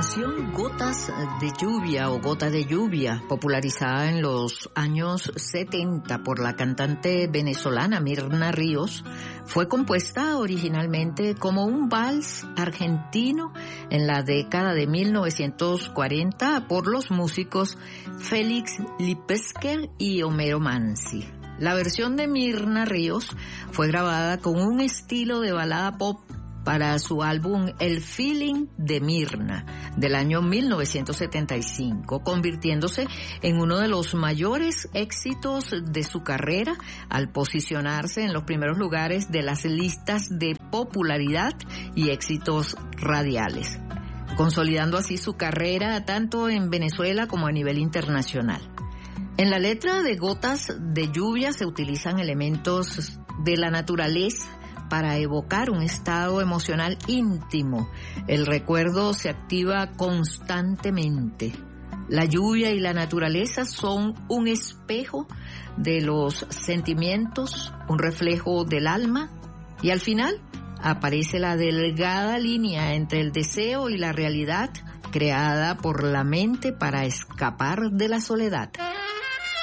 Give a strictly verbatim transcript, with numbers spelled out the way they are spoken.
canción Gotas de Lluvia o Gota de Lluvia, popularizada en los años setenta por la cantante venezolana Mirna Ríos, fue compuesta originalmente como un vals argentino en la década de mil novecientos cuarenta por los músicos Félix Lipesker y Homero Manzi. La versión de Mirna Ríos fue grabada con un estilo de balada pop para su álbum El Feeling de Mirna del año mil novecientos setenta y cinco, convirtiéndose en uno de los mayores éxitos de su carrera al posicionarse en los primeros lugares de las listas de popularidad y éxitos radiales, consolidando así su carrera tanto en Venezuela como a nivel internacional. En la letra de Gotas de Lluvia se utilizan elementos de la naturaleza para evocar un estado emocional íntimo. El recuerdo se activa constantemente. La lluvia y la naturaleza son un espejo de los sentimientos, un reflejo del alma, y al final aparece la delgada línea entre el deseo y la realidad creada por la mente para escapar de la soledad.